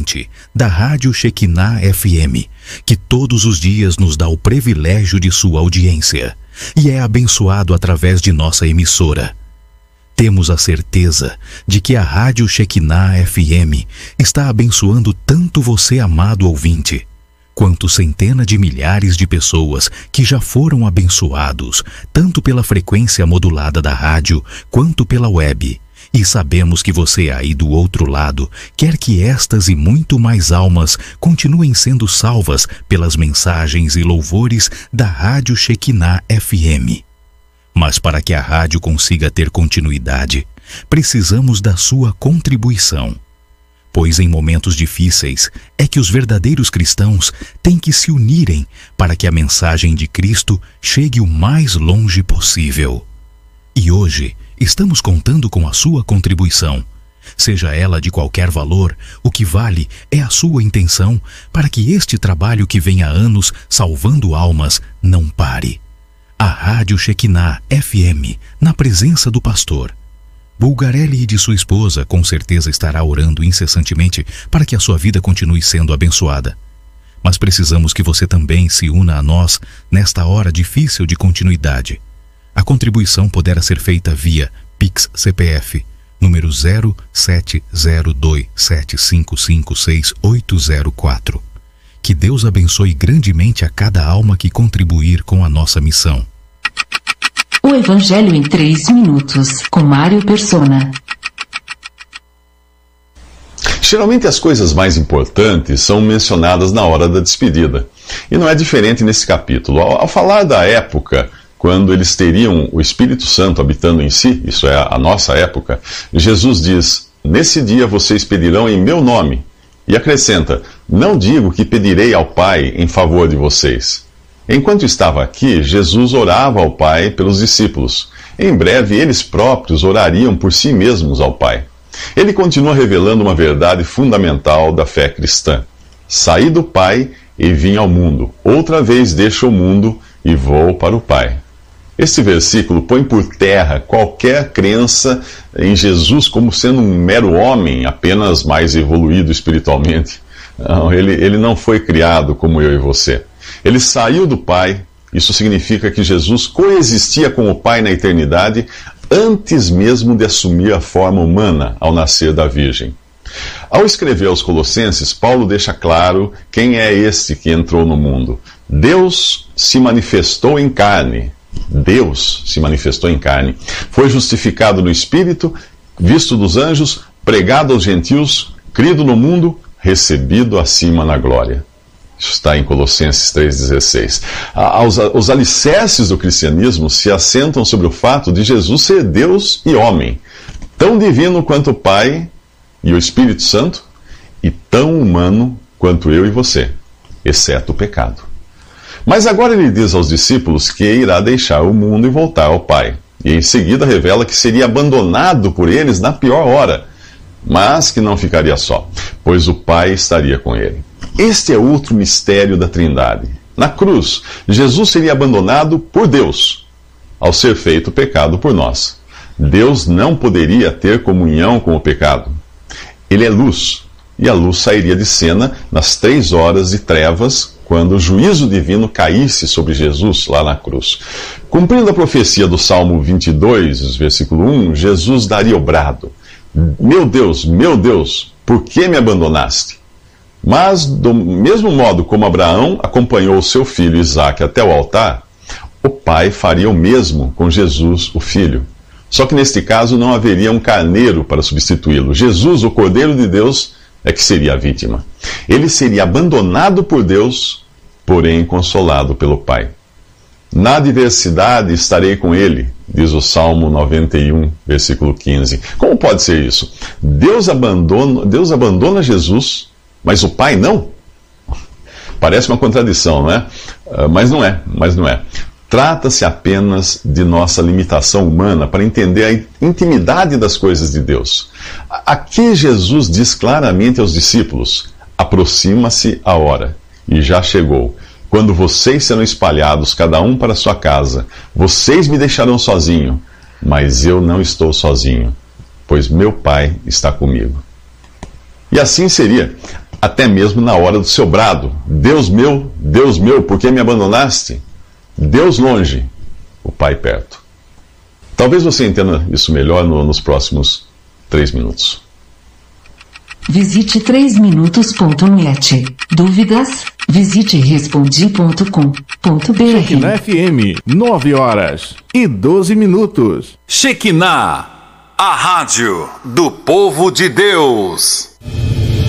ouvinte da Rádio Shekinah FM, que todos os dias nos dá o privilégio de sua audiência e é abençoado através de nossa emissora. Temos a certeza de que a Rádio Shekinah FM está abençoando tanto você, amado ouvinte, quanto centenas de milhares de pessoas que já foram abençoados, tanto pela frequência modulada da rádio, quanto pela web. E sabemos que você aí do outro lado quer que estas e muito mais almas continuem sendo salvas pelas mensagens e louvores da Rádio Shekinah FM. Mas para que a rádio consiga ter continuidade, precisamos da sua contribuição. Pois em momentos difíceis é que os verdadeiros cristãos têm que se unirem para que a mensagem de Cristo chegue o mais longe possível. E hoje estamos contando com a sua contribuição. Seja ela de qualquer valor, o que vale é a sua intenção para que este trabalho que vem há anos salvando almas não pare. A Rádio Shekinah FM, na presença do pastor Bulgarelli e de sua esposa, com certeza estará orando incessantemente para que a sua vida continue sendo abençoada. Mas precisamos que você também se una a nós nesta hora difícil de continuidade. A contribuição poderá ser feita via Pix CPF, número 070275568804. Que Deus abençoe grandemente a cada alma que contribuir com a nossa missão. O Evangelho em 3 minutos, com Mário Persona. Geralmente as coisas mais importantes são mencionadas na hora da despedida. E não é diferente nesse capítulo. Ao falar da época quando eles teriam o Espírito Santo habitando em si, isso é a nossa época, Jesus diz: nesse dia vocês pedirão em meu nome. E acrescenta: não digo que pedirei ao Pai em favor de vocês. Enquanto estava aqui, Jesus orava ao Pai pelos discípulos. Em breve, eles próprios orariam por si mesmos ao Pai. Ele continua revelando uma verdade fundamental da fé cristã. Saí do Pai e vim ao mundo. Outra vez deixo o mundo e vou para o Pai. Este versículo põe por terra qualquer crença em Jesus como sendo um mero homem, apenas mais evoluído espiritualmente. Não, ele não foi criado como eu e você. Ele saiu do Pai. Isso significa que Jesus coexistia com o Pai na eternidade antes mesmo de assumir a forma humana ao nascer da Virgem. Ao escrever aos Colossenses, Paulo deixa claro quem é este que entrou no mundo. Deus se manifestou em carne. Deus se manifestou em carne. Foi justificado no Espírito, visto dos anjos, pregado aos gentios, crido no mundo, recebido acima na glória. Isso está em Colossenses 3,16. Os alicerces do cristianismo se assentam sobre o fato de Jesus ser Deus e homem, tão divino quanto o Pai e o Espírito Santo, e tão humano quanto eu e você, exceto o pecado. Mas agora ele diz aos discípulos que irá deixar o mundo e voltar ao Pai. E em seguida revela que seria abandonado por eles na pior hora, mas que não ficaria só, pois o Pai estaria com ele. Este é outro mistério da Trindade. Na cruz, Jesus seria abandonado por Deus, ao ser feito pecado por nós. Deus não poderia ter comunhão com o pecado. Ele é luz, e a luz sairia de cena nas 3 horas de trevas, quando o juízo divino caísse sobre Jesus lá na cruz. Cumprindo a profecia do Salmo 22, versículo 1, Jesus daria o brado: meu Deus, por que me abandonaste? Mas, do mesmo modo como Abraão acompanhou o seu filho Isaque até o altar, o pai faria o mesmo com Jesus, o filho. Só que neste caso não haveria um carneiro para substituí-lo. Jesus, o Cordeiro de Deus, é que seria a vítima. Ele seria abandonado por Deus, porém consolado pelo Pai. Na adversidade estarei com ele, diz o Salmo 91, versículo 15. Como pode ser isso? Deus abandona Jesus, mas o Pai não? Parece uma contradição, não é? Mas não é. Trata-se apenas de nossa limitação humana para entender a intimidade das coisas de Deus. Aqui Jesus diz claramente aos discípulos: aproxima-se a hora, e já chegou, quando vocês serão espalhados, cada um para sua casa. Vocês me deixarão sozinho, mas eu não estou sozinho, pois meu Pai está comigo. E assim seria. até mesmo na hora do seu brado. Deus meu, por que me abandonaste? Deus longe, o Pai perto. Talvez você entenda isso melhor nos próximos 3 minutos. Visite 3minutos.net. Dúvidas? Visite respondi.com.br. Shekinah FM, 9h12. Shekinah, a rádio do povo de Deus.